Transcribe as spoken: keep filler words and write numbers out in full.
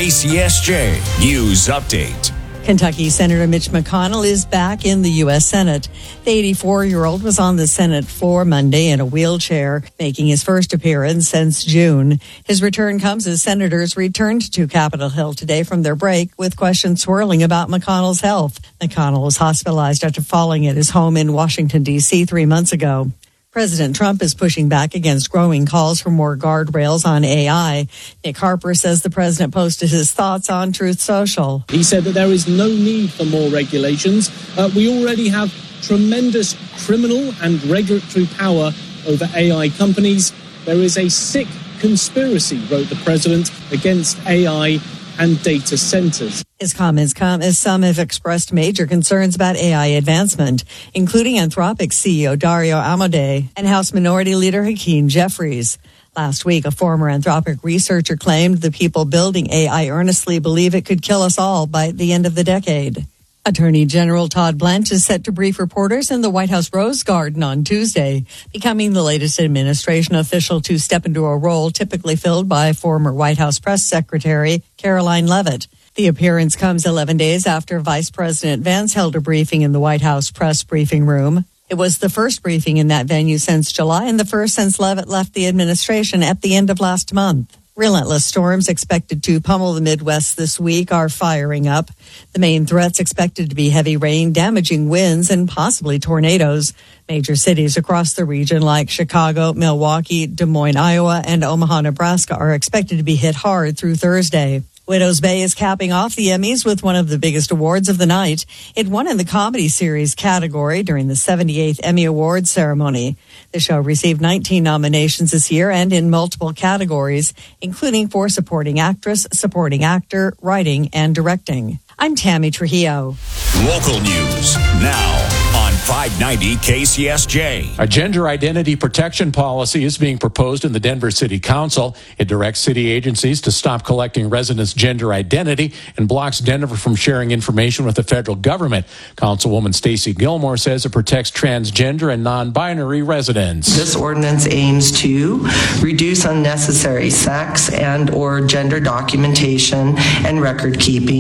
K C S J News Update. Kentucky Senator Mitch McConnell is back in the U S. Senate. The eighty-four-year-old was on the Senate floor Monday in a wheelchair, making his first appearance since June. His return comes as senators returned to Capitol Hill today from their break with questions swirling about McConnell's health. McConnell was hospitalized after falling at his home in Washington, D C three months ago. President Trump is pushing back against growing calls for more guardrails on A I. Nick Harper says the president posted his thoughts on Truth Social. He said that there is no need for more regulations. Uh, we already have tremendous criminal and regulatory power over A I companies. There is a sick conspiracy, wrote the president, against A I and data centers. His comments come as some have expressed major concerns about A I advancement, including Anthropic's C E O Dario Amodei and House Minority Leader Hakeem Jeffries. Last week, a former Anthropic researcher claimed the people building A I earnestly believe it could kill us all by the end of the decade. Attorney General Todd Blanche is set to brief reporters in the White House Rose Garden on Tuesday, becoming the latest administration official to step into a role typically filled by former White House Press Secretary Caroline Leavitt. The appearance comes eleven days after Vice President Vance held a briefing in the White House press briefing room. It was the first briefing in that venue since July and the first since Leavitt left the administration at the end of last month. Relentless storms expected to pummel the Midwest this week are firing up. The main threats expected to be heavy rain, damaging winds, and possibly tornadoes. Major cities across the region like Chicago, Milwaukee, Des Moines, Iowa, and Omaha, Nebraska are expected to be hit hard through Thursday. Widows Bay is capping off the Emmys with one of the biggest awards of the night. It won in the comedy series category during the seventy-eighth Emmy Awards ceremony. The show received nineteen nominations this year and in multiple categories, including for supporting actress, supporting actor, writing, and directing. I'm Tammy Trujillo. Local news now on five ninety K C S J. A gender identity protection policy is being proposed in the Denver City Council. It directs city agencies to stop collecting residents' gender identity and blocks Denver from sharing information with the federal government. Councilwoman Stacey Gilmore says it protects transgender and non-binary residents. This ordinance aims to reduce unnecessary sex and or gender documentation and record keeping.